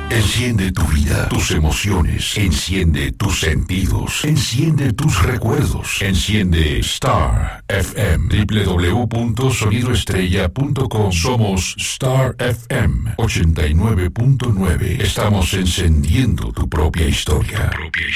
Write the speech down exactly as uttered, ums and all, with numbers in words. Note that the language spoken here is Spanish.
Enciende tu vida, tus emociones, enciende tus sentidos, enciende tus recuerdos, enciende Star F M, doble u doble u doble u punto sonido estrella punto com. Somos Star F M ochenta y nueve punto nueve. Estamos encendiendo tu propia historia. Tu propia historia.